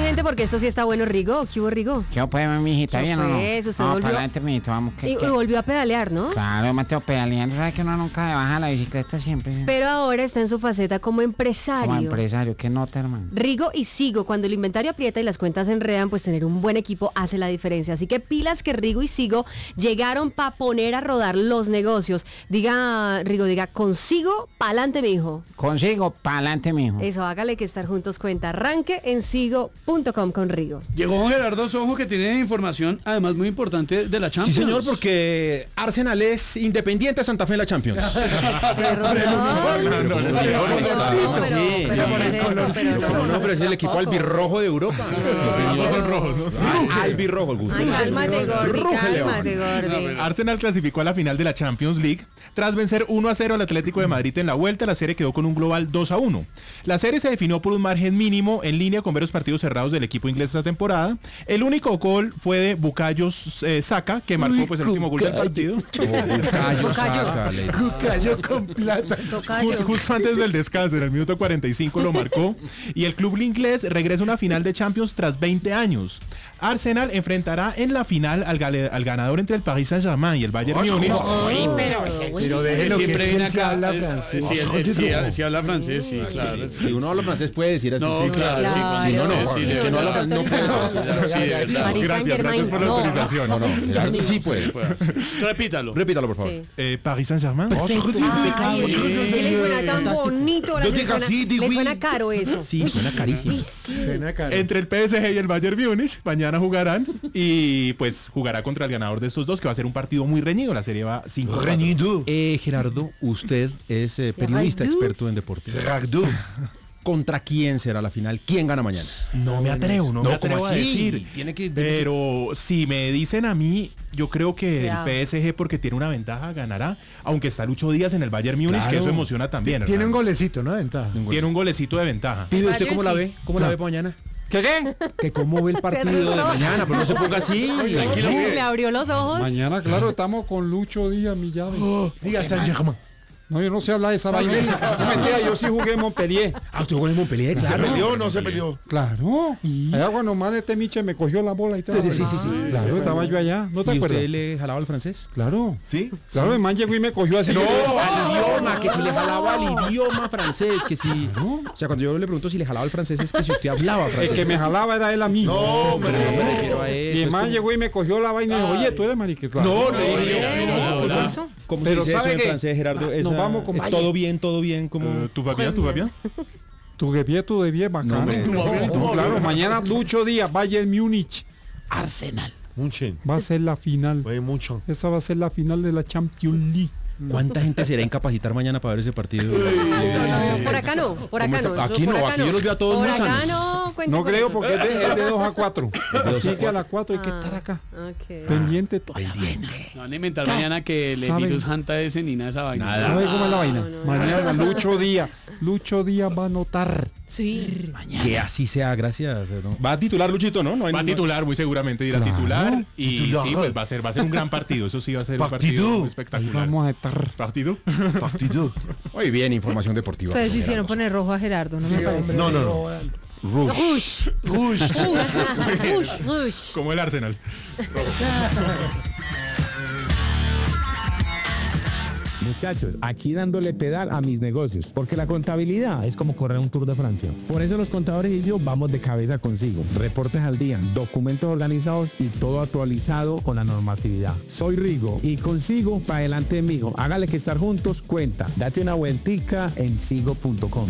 Rápidamente, porque esto sí está bueno, Rigo. ¿Qué hubo, Rigo? ¿Qué pues, mijita? ¿Bien o no? Pues, usted Vamos volvió... para adelante, mijito, vamos. Y volvió a pedalear, ¿no? Claro, Mateo, pedaleando. ¿Sabes que uno nunca le baja la bicicleta siempre? Pero ahora está en su faceta como empresario. Como empresario, ¿qué nota, hermano? Rigo y Sigo, cuando el inventario aprieta y las cuentas se enredan, pues tener un buen equipo hace la diferencia. Así que pilas que Rigo y Sigo llegaron para poner a rodar los negocios. Diga, Rigo, diga, consigo, pa'lante, mijo. Consigo, pa'lante, mijo. Eso, hágale que estar juntos cuenta. Arranque en sigo.com con Rigo. Llegó Gerardo Sojo, que tiene información, además muy importante, de la Champions. Sí, señor, porque Arsenal es Independiente Santa Fe en la Champions. No, pero es el equipo albirrojo de Europa. Son rojos, ¿no? Albirrojo, el gusto. Ay, cálmate, Gordi. Arsenal clasificó a la final de la Champions League tras vencer 1-0 al Atlético de Madrid en la vuelta. La serie quedó con un global 2-1. La serie se definió por un margen mínimo en línea con varios partidos cerrados del equipo inglés esta temporada. El único gol fue de Bukayo Saka, que marcó pues el último gol del partido. Bukayo con plata. Justo antes del descanso, en el minuto 45 lo marcó. Y el club inglés regresa a una final de Champions tras 20 años. Arsenal enfrentará en la final al ganador entre el Paris Saint-Germain y el Bayern Múnich. Pero déjelo que Siempre viene se acá. habla francés. Sí, habla francés, sí, claro. Si uno habla francés puede decir así. No, sí, claro. Si no, no. Sí, Que no habla, no puede. Sí, de verdad. Paris Gracias por la no. autorización. No, sí puede. Repítalo. Repítalo, por favor. Sí. Paris Saint-Germain. Ay, es que le suena tan bonito. Yo digo así, digo, Le suena caro eso. Sí, suena carísimo. Suena caro. Entre el PSG y el Bayern Múnich, mañana jugarán y pues jugará contra el ganador de estos dos, que va a ser un partido muy reñido. La serie va 5-4. Reñido. Gerardo, usted es periodista experto en deportes. Gerardo. ¿Contra quién será la final? ¿Quién gana mañana? No me atrevo a decir. Tiene que... Pero si me dicen a mí, yo creo que Cuidado. el PSG, porque tiene una ventaja, ganará. Aunque está Lucho Díaz en el Bayern Múnich, Claro. que eso emociona también. Tiene un hermano. golecito, ¿no? De ventaja. Tiene un golecito de ventaja. ¿Pide usted Bayern cómo la sí. ve? ¿Cómo la ve para mañana? ¿Qué? Que cómo ve el partido de mañana, pero no se ponga así. Tranquilo. Le abrió los ojos. Mañana, claro, estamos con Lucho Díaz, mi llave. Diga Saint-Germain. No, yo no sé hablar de esa vaina. No, mentira, yo sí jugué en Montpellier. Ah, usted jugó en Montpellier, ¿Se claro. peleó o no se peleó? Claro. Allá cuando más de Miche me cogió la bola y todo. Sí. Claro, estaba yo allá. ¿No te ¿Y acuerdas? usted le jalaba el francés? Claro. ¿Sí? Claro, el man llegó y me cogió así. No, al idioma, que si le jalaba al idioma francés, que si... O sea, cuando yo le pregunto si le jalaba el francés es que si usted hablaba El francés. que me jalaba era él a mí. No, Pero yo me refiero a Y eso. el es man como- llegó y me cogió la vaina y me dijo, oye, tú eres mariquita. No, ¿Cómo Pero se dice eso ¿sabe en qué? francés, Gerardo? Nos vamos con- ¿Es todo bien, como... ¿Tú vas bien? ¿Tú vas bien? Tu de bien, bacano. Claro, mañana Lucho Díaz, Bayern Múnich. Arsenal. Mucho. Va a ser la final. Oye, mucho. Esa va a ser la final de la Champions League. ¿Cuánta gente será incapacitar mañana para ver ese partido? Por acá no, por acá no. Aquí no, aquí yo los veo a todos Por muy acá sanos. no, cuente No con creo eso. porque es de 2 a 4. Así que a las 4 hay que estar acá. Ok. Pendiente toda la Pendiente. No van a inventar mañana que el ¿Saben? virus Santa ese ni nada de esa vaina. Nada. ¿Sabe cómo es la vaina? no, Mañana Lucho Díaz va a anotar. Sí. Que así sea, gracias. ¿no? Va a titular Luchito, ¿no? Va a titular, muy seguramente irá a Claro. titular. Y Titular. sí, pues va a ser un gran partido. Eso sí va a ser un Partido. partido espectacular. Vamos a estar. ¿Partido? Partido. Muy bien, información deportiva. Ustedes hicieron poner rojo a Gerardo, no me parece. No. Rush. Rush. Rush. Como el Arsenal. Muchachos, aquí dándole pedal a mis negocios, porque la contabilidad es como correr un Tour de Francia. Por eso los contadores y yo vamos de cabeza consigo. Reportes al día, documentos organizados y todo actualizado con la normatividad. Soy Rigo y consigo para adelante, mijo. Hágale que estar juntos cuenta. Date una vueltica en sigo.com.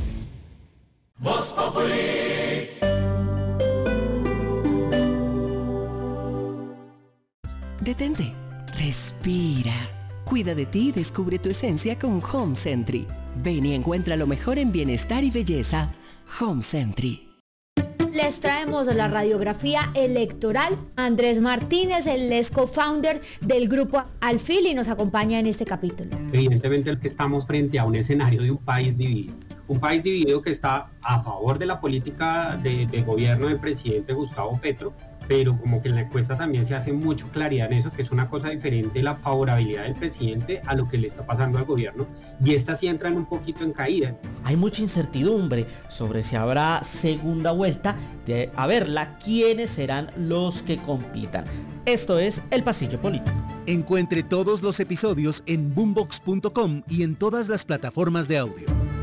Detente, respira. Cuida de ti y descubre tu esencia con Home Sentry. Ven y encuentra lo mejor en bienestar y belleza. Home Sentry. Les traemos la radiografía electoral. Andrés Martínez, el ex co-founder del grupo Alfil, y nos acompaña en este capítulo. Evidentemente es que estamos frente a un escenario de un país dividido. Un país dividido que está a favor de la política de gobierno del presidente Gustavo Petro, pero como que en la encuesta también se hace mucho claridad en eso, que es una cosa diferente la favorabilidad del presidente a lo que le está pasando al gobierno, y estas sí entran un poquito en caída. Hay mucha incertidumbre sobre si habrá segunda vuelta, de a verla, quiénes serán los que compitan. Esto es El Pasillo Político. Encuentre todos los episodios en boombox.com y en todas las plataformas de audio.